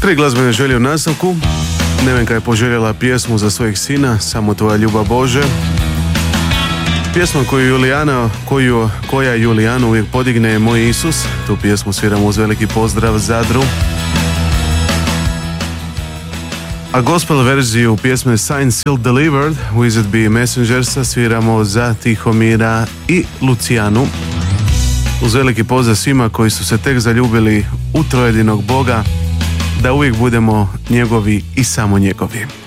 Tri glazbene želje u nastavku. Nevenka je poželjela pjesmu za svojeg sina, Samo tvoja ljubav Bože. Pjesma koja Julijanu uvijek podigne je Moj Isus. Tu pjesmu sviramo uz veliki pozdrav Zadru. A gospel verziju pjesme Signed, Sealed, Delivered Wizard Be Messengersa sviramo za Tihomira i Lucijanu. Uz veliki pozdrav svima koji su se tek zaljubili u trojedinog Boga, da uvijek budemo njegovi i samo njegovi.